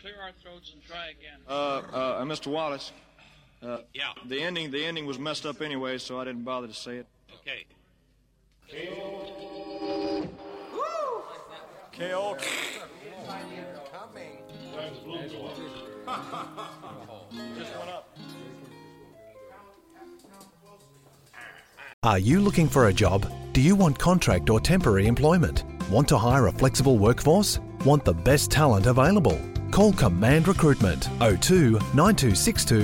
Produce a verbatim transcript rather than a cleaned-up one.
clear our throats and try again. Uh, uh, Mister Wallace. Uh, yeah. The ending, the ending was messed up anyway, so I didn't bother to say it. Okay. Woo! K O. Coming. Just went up. Are you looking for a job? Do you want contract or temporary employment? Want to hire a flexible workforce? Want the best talent available? Call Command Recruitment oh two nine two six two